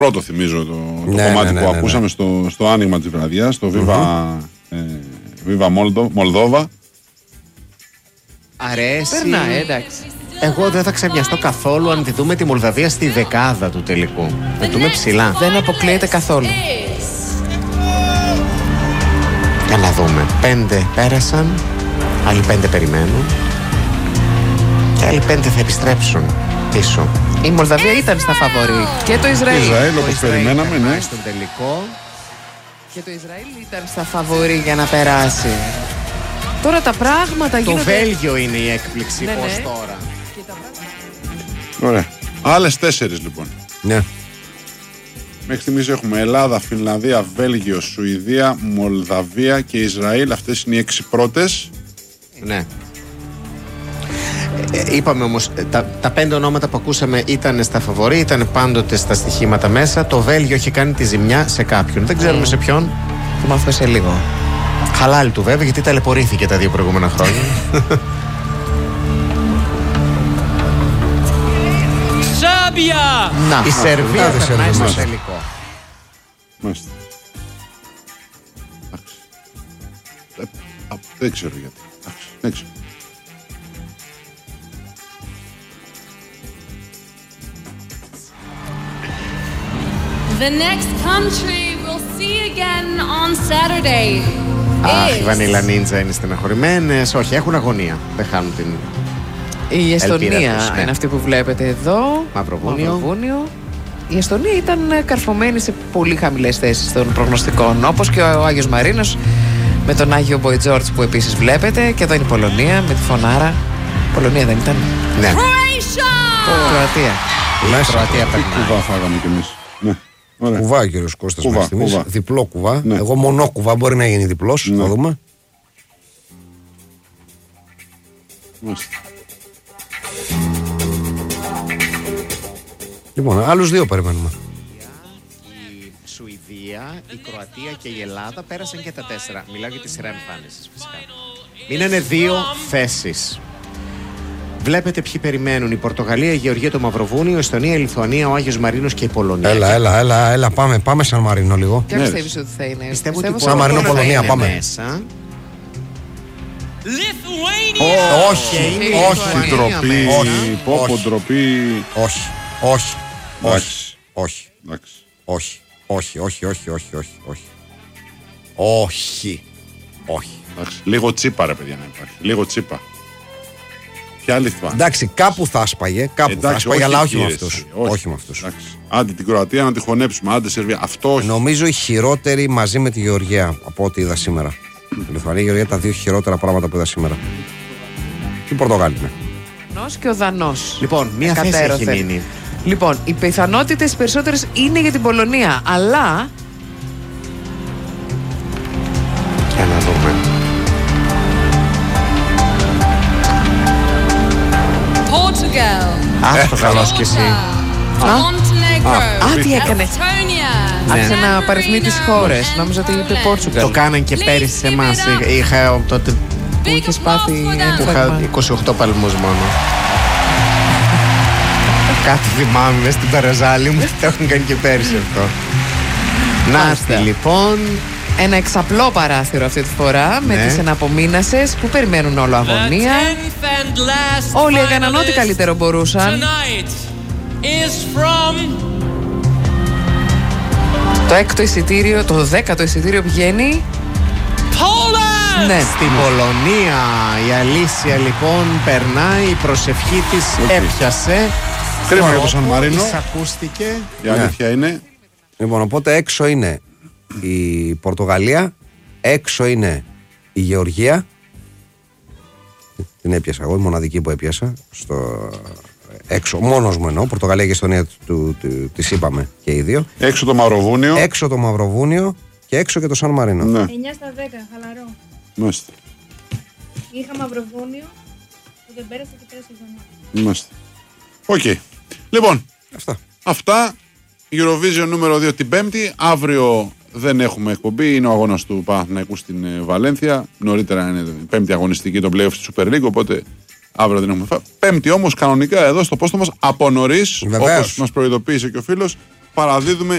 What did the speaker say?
Πρώτο θυμίζω το κομμάτι που ακούσαμε στο άνοιγμα της βραδιάς, το Viva Moldova. Αρέσει. Περνάει, εντάξει. Εγώ δεν θα ξεμοιαστώ καθόλου αν τη δούμε τη Μολδαβία στη δεκάδα του τελικού. Θα δούμε ψηλά. Δεν αποκλείεται καθόλου. Για να δούμε. 5 πέρασαν, άλλοι 5 περιμένουν και άλλοι 5 θα επιστρέψουν πίσω. Η Μολδαβία ήταν στα φαβορί. Και το Ισραήλ. Ισραήλ, όπως περιμέναμε, ναι. Στον τελικό. Και το Ισραήλ ήταν στα φαβορί για να περάσει. Τώρα τα πράγματα γίνονται. Το Βέλγιο είναι η έκπληξη, Ναι, πώς ναι. τώρα. Ωραία. Άλλες 4 λοιπόν. Ναι. Μέχρι στιγμής έχουμε Ελλάδα, Φινλανδία, Βέλγιο, Σουηδία, Μολδαβία και Ισραήλ. Αυτές είναι οι 6 πρώτες. Ναι. Είπαμε όμως, τα 5 ονόματα που ακούσαμε ήταν στα φαβορί, ήταν πάντοτε στα στοιχήματα μέσα. Το Βέλγιο έχει κάνει τη ζημιά σε κάποιον. Δεν ξέρουμε σε ποιον. Θα μάθουμε σε λίγο. Χαλάλη του βέβαια, γιατί ταλαιπωρήθηκε τα 2 προηγούμενα χρόνια. Σάμπια! Να, Η Σερβία δεν περνάει στο Μάλιστα. τελικό. Μάλιστα. Εντάξει. Δεν ξέρω γιατί. Εντάξει, δεν ξέρω. The next country we'll see again on Saturday Αχ, οι is Βανίλα Νίντζα είναι στεναχωρημένες. Όχι, έχουν αγωνία. Δεν χάνουν την. η Εστονία Ελπίδα τους, ναι. είναι αυτή που βλέπετε εδώ. Μαυροβούνιο. Η Εστονία ήταν καρφωμένη σε πολύ χαμηλές θέσεις των προγνωστικών. Όπως και ο Άγιος Μαρίνος με τον Άγιο Μποϊτζόρτς που επίσης βλέπετε. Και εδώ είναι η Πολωνία με τη φωνάρα. Πολωνία δεν ήταν? Ναι. Κροατία. Μέσα. Κροατία Τι περνάει. κουβά φάγαμε κι εμείς. Ναι. Ωραία. Κουβά ο κύριος Κώστας Κουβά, μέχρι στιγμής. κουβά. Διπλό κουβά. Ναι. Εγώ μονό κουβά, μπορεί να γίνει διπλός. Ναι. Θα δούμε. Μάλιστα. Λοιπόν, άλλους 2 περιμένουμε. Η Σουηδία, η Κροατία και η Ελλάδα πέρασαν και τα 4. Μιλάω για τη σειρά εμφάνισης φυσικά. Μείνανε 2 θέσεις. Βλέπετε ποιοι περιμένουν. Η Πορτογαλία, η Γεωργία, το Μαυροβούνιο, η Εστονία, η Λιθουανία, ο Άγιος Μαρίνος και η Πολωνία. Έλα, πάμε Σαν Μαρίνο λίγο. Ποια Ναι, πιστεύεις ότι θα είναι? Πιστεύω ότι Σαν Σαν Μαρίνο, Πολωνία Πολωνία, είναι πάμε. μέσα. Lithuania! Όχι, Και όχι. η Ντροπή. Όχι. Πόπο, Όχι. ντροπή. Όχι, όχι, Εντάξει. όχι, Εντάξει. όχι, όχι, όχι, όχι, όχι, όχι, όχι. Όχι, όχι. Εντάξει. Λίγο τσίπα ρε παιδιά να υπάρχει. Λίγο τσίπα. Ποια Λιθουανία? Εντάξει, κάπου θα σπάγε, αλλά όχι με κύριε, αυτούς. εσύ. Όχι με αυτούς. Εντάξει. Άντε την Κροατία να τη χωνέψουμε. Άντε Σερβία. Αυτό όχι. Νομίζω η χειρότερη μαζί με τη Γεωργία από ό,τι είδα σήμερα. Η Λιθουανία και η Γεωργία τα 2 χειρότερα πράγματα που είδα σήμερα. Και η Πορτογάλη, ναι. Δανός και ο Δανός. Λοιπόν, μία θέση έχει Εκατέρωθεν. μείνει. Λοιπόν, οι πιθανότητες περισσότερες είναι για την Πολωνία, αλλά Για να δούμε. Portugal, Άστο καλώς κι εσύ. Montenegro, τι έκανε? Estonia, άρχισε να παριθμεί τις χώρες. Νόμιζα ότι είπε Το Πόρτσουγκαλ. κάναν και πέρυσι σε εμάς. Είχα τότε Που είχες πάθει που είχα έμφαγμα. 28 παλμούς μόνο. Κάτι θυμάμαι μες στην Παραζάλη μου. Το έχουν κάνει και πέρυσι αυτό. Να Μάλιστα. έρθει λοιπόν. Ένα εξαπλό παράθυρο αυτή τη φορά με Ναι. τις εναπομείνασες που περιμένουν όλο αγωνία. Όλοι έκαναν ό,τι καλύτερο μπορούσαν. Το 6ο εισιτήριο, το 10ο εισιτήριο πηγαίνει. Ναι, Στην Πολωνία η Αλήσια λοιπόν περνάει, η προσευχή της έπιασε. Κρίμα για το Σαν Μαρίνο. Εισακούστηκε. Η αλήθεια είναι. Λοιπόν, οπότε έξω είναι η Πορτογαλία, έξω είναι η Γεωργία. Την έπιασα εγώ, η μοναδική που έπιασα. Έξω, μόνος μου εννοώ. Πορτογαλία και Εστονία τις είπαμε και οι 2. Έξω το Μαυροβούνιο. Έξω το Μαυροβούνιο και έξω και το Σαν Μαρίνο. Ναι. 9 στα 10, χαλαρό. Μάλιστα. Είχα Μαυροβούνιο που δεν πέρασε και πέρασε η Ζωνιά. Μάλιστα. Οκ. Λοιπόν, Αυτά. αυτά. Eurovision νούμερο 2 την Πέμπτη. Αύριο δεν έχουμε εκπομπή. Είναι ο αγώνας του Παναθηναϊκού στην Βαλένθια. Νωρίτερα είναι η πέμπτη αγωνιστική των playoff στη Super League. Οπότε αύριο δεν έχουμε. Πέμπτη όμως κανονικά εδώ στο πόστο μας από νωρίς, Βεβαίως. όπως μας προειδοποίησε και ο φίλος, παραδίδουμε